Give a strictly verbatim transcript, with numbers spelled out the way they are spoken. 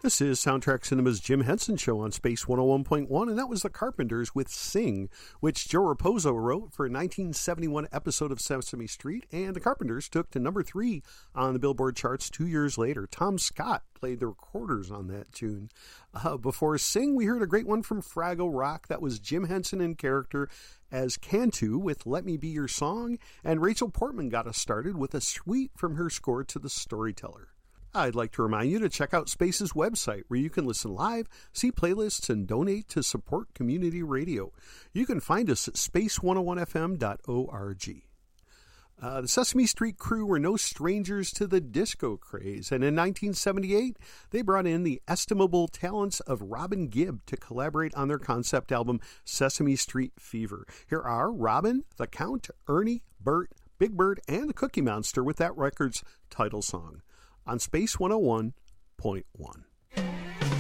This is Soundtrack Cinema's Jim Henson Show on Space one oh one point one, and that was The Carpenters with Sing, which Joe Raposo wrote for a nineteen seventy-one episode of Sesame Street, and The Carpenters took to number three on the Billboard charts two years later. Tom Scott played the recorders on that tune. Uh, before Sing, we heard a great one from Fraggle Rock. That was Jim Henson in character as Cantu with Let Me Be Your Song, and Rachel Portman got us started with a suite from her score to The Storyteller. I'd like to remind you to check out Space's website, where you can listen live, see playlists, and donate to support community radio. You can find us at space one oh one f m dot org. Uh, the Sesame Street crew were no strangers to the disco craze, and in nineteen seventy-eight, they brought in the estimable talents of Robin Gibb to collaborate on their concept album, Sesame Street Fever. Here are Robin, the Count, Ernie, Bert, Big Bird, and the Cookie Monster with that record's title song on Space one oh one point one.